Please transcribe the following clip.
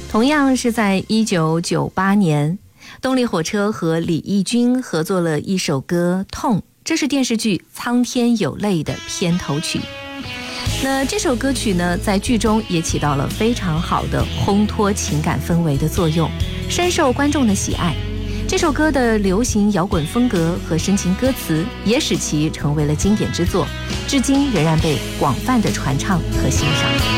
同样是在1998年，动力火车和李翊君合作了一首歌《痛》，这是电视剧《苍天有泪》的片头曲。那这首歌曲呢，在剧中也起到了非常好的烘托情感氛围的作用，深受观众的喜爱。这首歌的流行摇滚风格和深情歌词也使其成为了经典之作，至今仍然被广泛的传唱和欣赏。